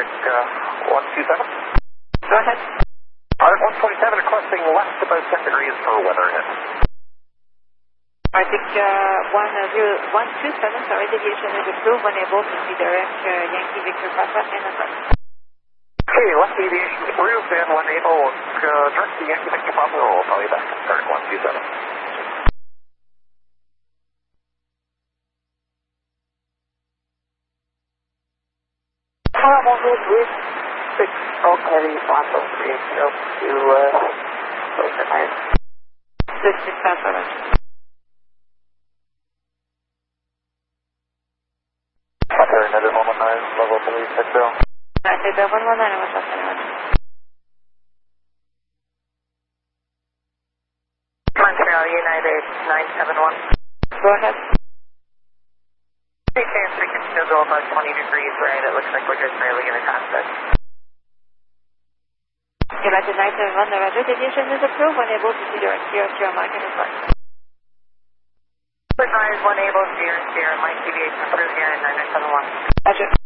Pacific 127. Go ahead. Alright, 127 requesting left about 10 degrees for weather ahead. Arctic 127, sorry, deviation is approved, unable to see direct Yankee Victor Papa and affirm. Okay, left deviation approved and unable direct the Yankee Victor Papa. We'll call you back. Start 127. Bonjour, with 6 Oak Heavy, Blanco 3 to Ocean Iron. 6 Papa. Another 119, level police, head bill. United 119, what's up, anyone? Montreal United 971. Go ahead. Hey, chance we can still go about 20 degrees right. It looks like we're just barely going to pass it. United 971, the Roger, deviation is approved, unable to see direct Sierra Mike and affirm. Advise unable to Sierra Mike, deviation approved here in 971. Roger.